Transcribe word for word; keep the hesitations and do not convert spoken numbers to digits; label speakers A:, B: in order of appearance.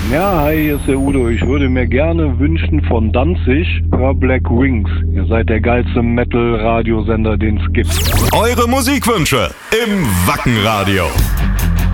A: Ja, hi, hier ist der Udo. Ich würde mir gerne wünschen von Danzig, hör Black Wings. Ihr seid der geilste Metal-Radiosender, den es gibt.
B: Eure Musikwünsche im Wacken Radio.